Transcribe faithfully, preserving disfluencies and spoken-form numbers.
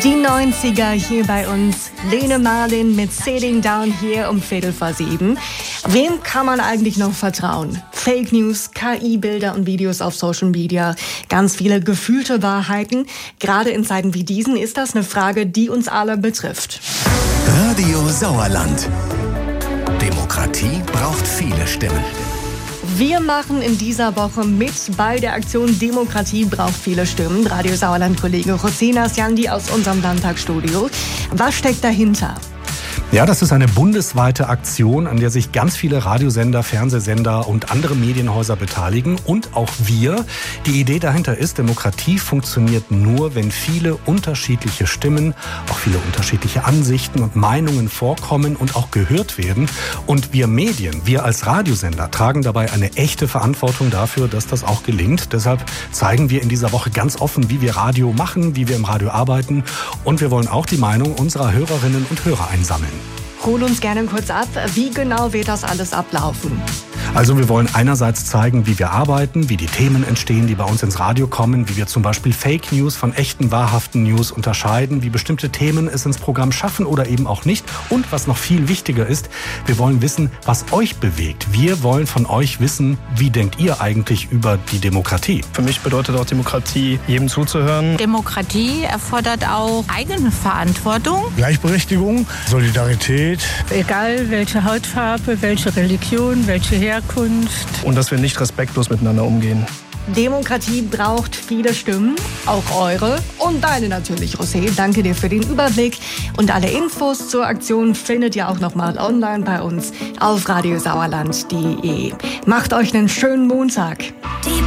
Die neunziger hier bei uns. Lene Marlin mit Sailing Down hier um Viertel vor sieben. Wem kann man eigentlich noch vertrauen? Fake News, K I-Bilder und Videos auf Social Media, ganz viele gefühlte Wahrheiten. Gerade in Zeiten wie diesen ist das eine Frage, die uns alle betrifft. Radio Sauerland. Demokratie braucht viele Stimmen. Wir machen in dieser Woche mit bei der Aktion Demokratie braucht viele Stimmen. Radio Sauerland-Kollege José Nasjandi aus unserem Landtagsstudio. Was steckt dahinter? Ja, das ist eine bundesweite Aktion, an der sich ganz viele Radiosender, Fernsehsender und andere Medienhäuser beteiligen. Und auch wir. Die Idee dahinter ist, Demokratie funktioniert nur, wenn viele unterschiedliche Stimmen, auch viele unterschiedliche Ansichten und Meinungen vorkommen und auch gehört werden. Und wir Medien, wir als Radiosender, tragen dabei eine echte Verantwortung dafür, dass das auch gelingt. Deshalb zeigen wir in dieser Woche ganz offen, wie wir Radio machen, wie wir im Radio arbeiten. Und wir wollen auch die Meinung unserer Hörerinnen und Hörer einsammeln. Hol uns gerne kurz ab, wie genau wird das alles ablaufen? Also wir wollen einerseits zeigen, wie wir arbeiten, wie die Themen entstehen, die bei uns ins Radio kommen, wie wir zum Beispiel Fake News von echten, wahrhaften News unterscheiden, wie bestimmte Themen es ins Programm schaffen oder eben auch nicht. Und was noch viel wichtiger ist, wir wollen wissen, was euch bewegt. Wir wollen von euch wissen, wie denkt ihr eigentlich über die Demokratie? Für mich bedeutet auch Demokratie, jedem zuzuhören. Demokratie erfordert auch Eigenverantwortung. Gleichberechtigung, Solidarität. Egal welche Hautfarbe, welche Religion, welche Herkunft. Und dass wir nicht respektlos miteinander umgehen. Demokratie braucht viele Stimmen, auch eure und deine natürlich, José. Danke dir für den Überblick. Und alle Infos zur Aktion findet ihr auch nochmal online bei uns auf radiosauerland punkt de. Macht euch einen schönen Montag.